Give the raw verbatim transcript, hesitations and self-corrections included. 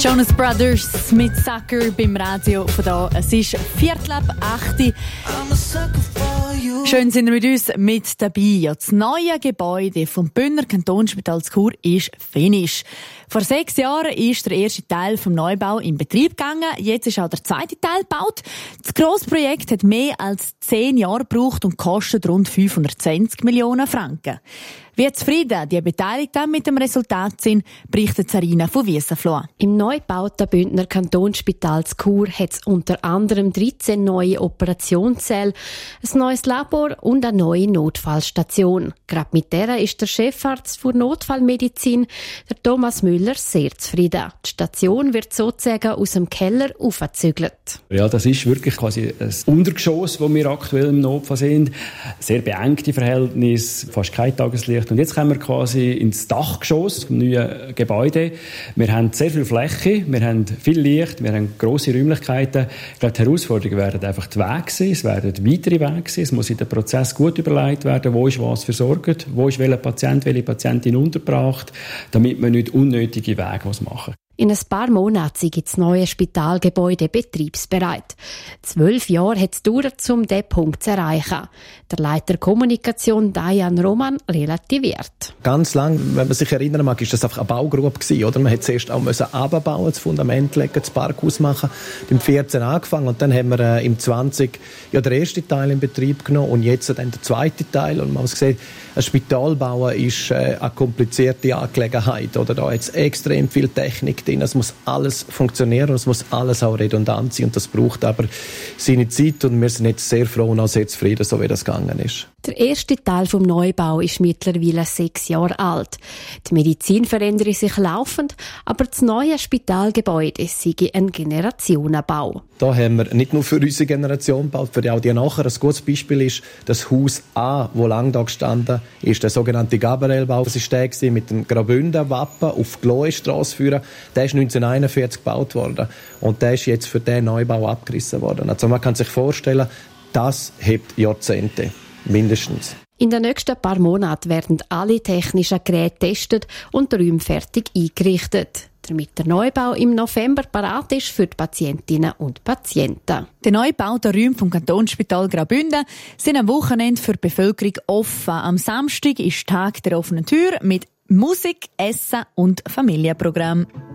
Jonas Brothers mit Sucker beim Radio von da. Es ist Viertel ab acht. Schön sind ihr mit uns mit dabei. Ja, das neue Gebäude vom Bündner Kantonsspital Chur ist finish. Vor sechs Jahren ist der erste Teil vom Neubau in Betrieb gegangen. Jetzt ist auch der zweite Teil gebaut. Das grosse Projekt hat mehr als zehn Jahre gebraucht und kostet rund fünfhundertzwanzig Millionen Franken. Wie zufrieden die Beteiligten mit dem Resultat sind, berichtet Sarina von Wiesenfloh. Im neu gebauten Bündner Kantonsspital Chur hat es unter anderem dreizehn neue Operationssäle, ein neues Labor und eine neue Notfallstation. Gerade mit der ist der Chefarzt für Notfallmedizin, der Thomas Müller, sehr zufrieden. Die Station wird sozusagen aus dem Keller aufgezügelt. Ja, das ist wirklich quasi ein Untergeschoss, wo wir aktuell im Notfall sind. Sehr beengte Verhältnisse, fast kein Tageslicht. Und jetzt kommen wir quasi ins Dachgeschoss vom neuen Gebäude. Wir haben sehr viel Fläche, wir haben viel Licht, wir haben grosse Räumlichkeiten. Ich glaube, die Herausforderungen werden einfach die Wege sein, es werden weitere Wege sein. Es muss in den Prozess gut überlegt werden, wo ist was versorgt, wo ist welcher Patient, welche Patientin untergebracht, damit wir nicht unnötige Wege machen. In ein paar Monaten sei das neue Spitalgebäude betriebsbereit. Zwölf Jahre hat es gedauert, um diesen Punkt zu erreichen. Der Leiter Kommunikation, Dayan Roman, relativiert. Ganz lang, wenn man sich erinnern mag, ist das einfach eine Baugrube gewesen, oder? Man hat zuerst auch runterbauen, das Fundament legen, das Parkhaus machen. Im vierzehn angefangen und dann haben wir äh, im zwanzig ja, den ersten Teil in Betrieb genommen und jetzt dann den zweiten Teil. Und man muss sehen, ein Spital bauen ist äh, eine komplizierte Angelegenheit, oder? Da hat es extrem viel Technik drin. Es muss alles funktionieren und es muss alles auch redundant sein und das braucht aber seine Zeit und wir sind jetzt sehr froh und auch sehr zufrieden, so wie das gegangen ist. Der erste Teil vom Neubau ist mittlerweile sechs Jahre alt. Die Medizin verändert sich laufend, aber das neue Spitalgebäude sei ein Generationenbau. Da haben wir nicht nur für unsere Generation gebaut, für auch die nachher. Ein gutes Beispiel ist das Haus A, wo lang da gestanden ist, der sogenannte Gabrielbau. Das war der mit dem Graubünden-Wappen auf die Loestrasse führen. Der ist neunzehnhunderteinundvierzig gebaut worden und der ist jetzt für diesen Neubau abgerissen worden. Also man kann sich vorstellen, das hebt Jahrzehnte. Mindestens. In den nächsten paar Monaten werden alle technischen Geräte getestet und die Räume fertig eingerichtet, damit der Neubau im November parat ist für die Patientinnen und Patienten. Die neu gebauten Räume vom Kantonsspital Graubünden sind am Wochenende für die Bevölkerung offen. Am Samstag ist Tag der offenen Tür mit Musik, Essen und Familienprogramm.